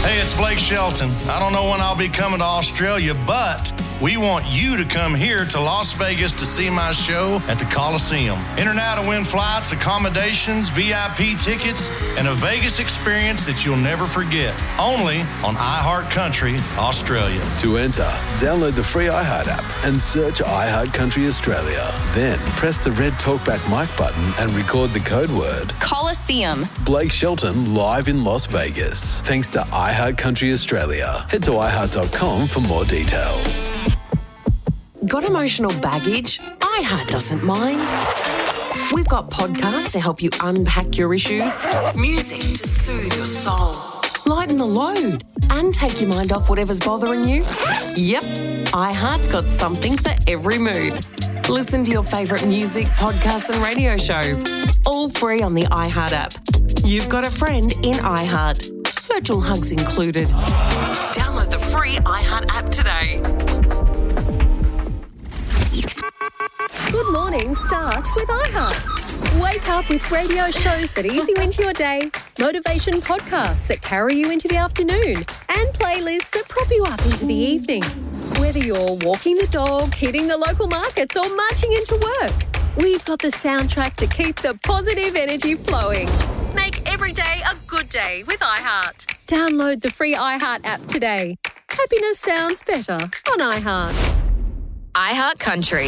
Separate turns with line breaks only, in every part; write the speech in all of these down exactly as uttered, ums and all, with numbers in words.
Hey, it's Blake Shelton. I don't know when I'll be coming to Australia, but we want you to come here to Las Vegas to see my show at the Coliseum. Enter now to win flights, accommodations, V I P tickets, and a Vegas experience that you'll never forget. Only on iHeartCountry Australia.
To enter, download the free iHeart app and search iHeartCountry Australia. Then press the red TalkBack mic button and record the code word
Coliseum.
Blake Shelton live in Las Vegas. Thanks to iHeartCountry Australia. Head to i heart dot com for more details.
Got emotional baggage? iHeart doesn't mind. We've got podcasts to help you unpack your issues, music to soothe your soul, lighten the load, and take your mind off whatever's bothering you. Yep, iHeart's got something for every mood. Listen to your favourite music, podcasts and radio shows, all free on the iHeart app. You've got a friend in iHeart. Virtual hugs included. Download the free iHeart app today.
Good morning, start with iHeart. Wake up with radio shows that ease you into your day, motivation podcasts that carry you into the afternoon, and playlists that prop you up into the evening. Whether you're walking the dog, hitting the local markets, or marching into work, we've got the soundtrack to keep the positive energy flowing. Make every day a good day with iHeart. Download the free iHeart app today. Happiness sounds better on iHeart.
iHeart Country.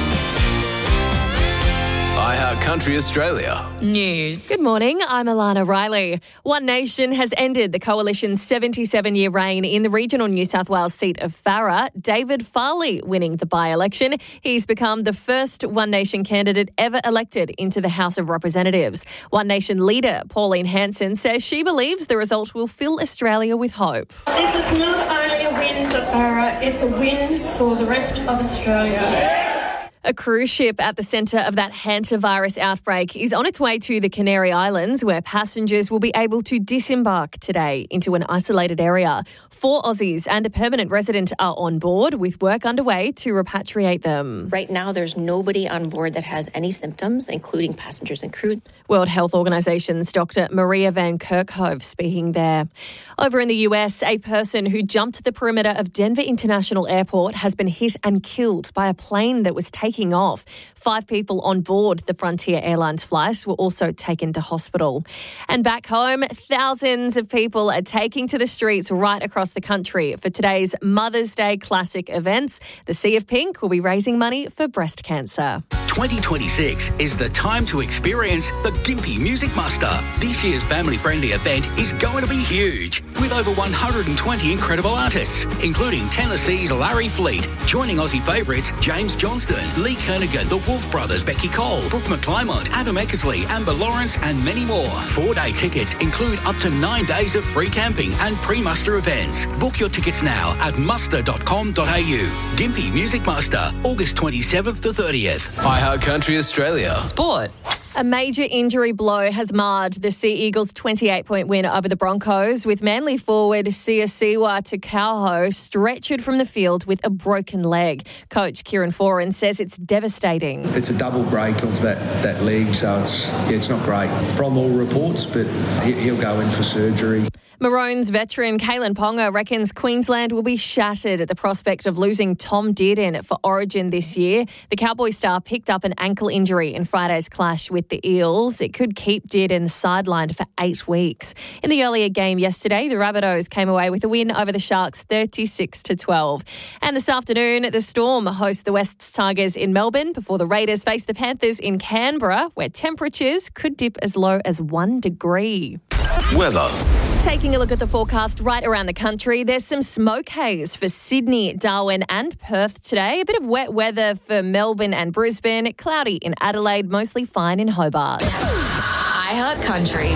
iHeartCountry Australia.
News.
Good morning, I'm Alana Riley. One Nation has ended the Coalition's seventy-seven-year reign in the regional New South Wales seat of Farrer, David Farley winning the by-election. He's become the first One Nation candidate ever elected into the House of Representatives. One Nation leader Pauline Hanson says she believes the result will fill Australia with hope.
This is not only a win for Farrer, it's a win for the rest of Australia.
A cruise ship at the centre of that hantavirus outbreak is on its way to the Canary Islands, where passengers will be able to disembark today into an isolated area. Four Aussies and a permanent resident are on board, with work underway to repatriate them.
Right now, there's nobody on board that has any symptoms, including passengers and crew.
World Health Organization's Doctor Maria Van Kerkhove speaking there. Over in the U S, a person who jumped the perimeter of Denver International Airport has been hit and killed by a plane that was taking off. Five people on board the Frontier Airlines flight were also taken to hospital. And back home, thousands of people are taking to the streets right across the country for today's Mother's Day classic events. The Sea of Pink will be raising money for breast cancer.
twenty twenty-six is the time to experience the Gympie Music Muster. This year's family-friendly event is going to be huge, with over one hundred twenty incredible artists, including Tennessee's Larry Fleet, joining Aussie favourites James Johnston, Lee Kernaghan, the Wolf Brothers, Becky Cole, Brooke McClymont, Adam Eckersley, Amber Lawrence and many more. Four-day tickets include up to nine days of free camping and pre-muster events. Book your tickets now at muster dot com dot a u. Gympie Music Muster, August twenty-seventh to thirtieth.
iHeartCountry Australia.
Sport. A major injury blow has marred the Sea Eagles' twenty-eight point win over the Broncos, with Manly forward Siosiwa Takauho stretchered from the field with a broken leg. Coach Kieran Foran says it's devastating.
It's a double break of that, that leg, so it's yeah, it's not great from all reports, but he, he'll go in for surgery.
Maroons veteran Kalen Ponga reckons Queensland will be shattered at the prospect of losing Tom Dearden for Origin this year. The Cowboy star picked up an ankle injury in Friday's clash with the Eels. It could keep Dearden sidelined for eight weeks. In the earlier game yesterday, the Rabbitohs came away with a win over the Sharks thirty-six to twelve. And this afternoon, the Storm host the Wests Tigers in Melbourne before the Raiders face the Panthers in Canberra, where temperatures could dip as low as one degree.
Weather.
Taking a look at the forecast right around the country, there's some smoke haze for Sydney, Darwin and Perth today. A bit of wet weather for Melbourne and Brisbane. Cloudy in Adelaide, mostly fine in Hobart.
iHeart Country.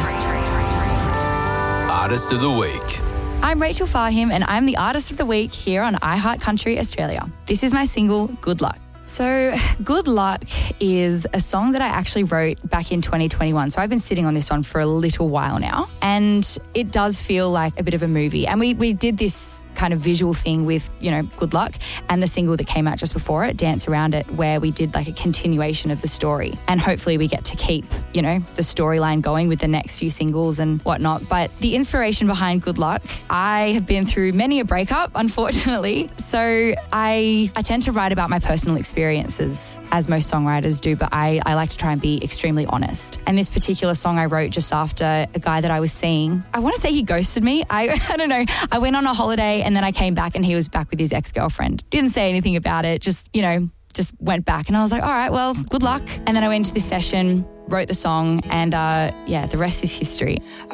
Artist of the Week.
I'm Rachel Farhim and I'm the Artist of the Week here on iHeart Country Australia. This is my single, Good Luck. So, Good Luck is a song that I actually wrote back in twenty twenty-one. So I've been sitting on this one for a little while now. And it does feel like a bit of a movie. And we, we did this kind of visual thing with, you know, Good Luck, and the single that came out just before it, Dance Around It, where we did like a continuation of the story. And hopefully we get to keep, you know, the storyline going with the next few singles and whatnot. But the inspiration behind Good Luck, I have been through many a breakup, unfortunately. So I I tend to write about my personal experiences, as most songwriters do, but I, I like to try and be extremely honest. And this particular song I wrote just after a guy that I was seeing, I want to say he ghosted me. I, I don't know. I went on a holiday and then I came back and he was back with his ex-girlfriend. Didn't say anything about it, just, you know, just went back. And I was like, all right, well, good luck. And then I went to this session, wrote the song, and uh, yeah, the rest is history.